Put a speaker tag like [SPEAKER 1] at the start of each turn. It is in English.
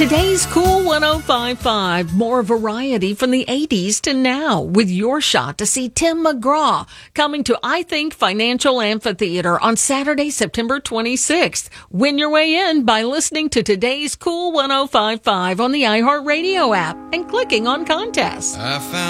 [SPEAKER 1] Today's Cool 105.5, more variety from the 80s to now, with your shot to see Tim McGraw coming to I Think Financial Amphitheater on Saturday, September 26th. Win your way in by listening to Today's Cool 105.5 on the iHeartRadio app and clicking on contests.
[SPEAKER 2] I found